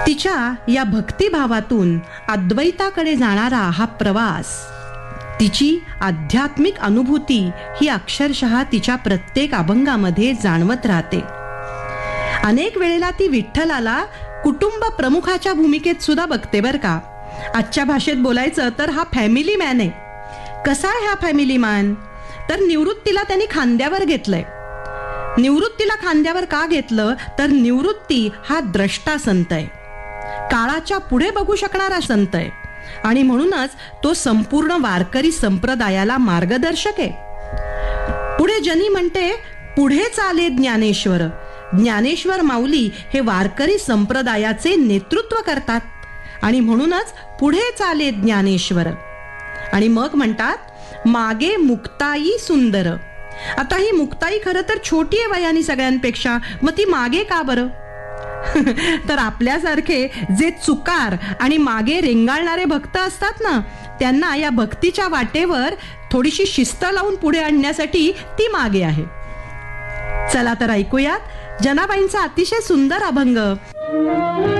तिच्या या भक्तिभावातून अद्वैताकडे जाणारा हा प्रवास, तिची आध्यात्मिक अनुभूती ही अक्षरशः तिच्या प्रत्येक अभंगामध्ये जाणवत राहते. अनेक वेळेला ती विठ्ठलाला कुटुंब प्रमुखाच्या भूमिकेत सुद्धा बघते बर का. आजच्या भाषेत बोलायचं तर हा फॅमिली मॅन आहे. कसा आहे हा फॅमिली मॅन? तर निवृत्तीला त्यांनी खांद्यावर घेतलंय. निवृत्तीला खांद्यावर का घेतलं? तर निवृत्ती हा द्रष्टा संत आहे, काळाच्या पुढे बघू शकणारा संत आहे आणि म्हणूनच तो संपूर्ण वारकरी संप्रदायाला मार्गदर्शक आहे. पुढे जनी म्हणते, पुढे चाले ज्ञानेश्वर. ज्ञानेश्वर माऊली हे वारकरी संप्रदायाचे नेतृत्व करतात आणि म्हणूनच पुढे चाले ज्ञानेश्वर. आणि मग म्हणतात, मागे मुक्ताई सुंदर. आता ही मुक्ताई खरं तर छोटी आहे वयाने सगळ्यांपेक्षा, मग ती मागे का बरं? तर आपल्यासारखे जे चुकार आणि मागे रेंगाळणारे भक्त असतात ना, त्यांना या भक्तीच्या वाटेवर थोडीशी शिस्त लावून पुढे आणण्यासाठी ती मागे आहे. चला तर ऐकूयात जनाबाईंचा अतिशय सुंदर अभंग.